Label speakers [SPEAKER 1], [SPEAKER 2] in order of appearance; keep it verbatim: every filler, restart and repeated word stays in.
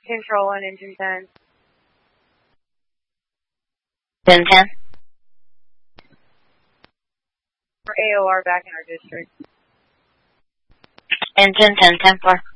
[SPEAKER 1] Control on engine ten.
[SPEAKER 2] ten ten.
[SPEAKER 1] For A O R back in our district.
[SPEAKER 2] Engine ten ten four.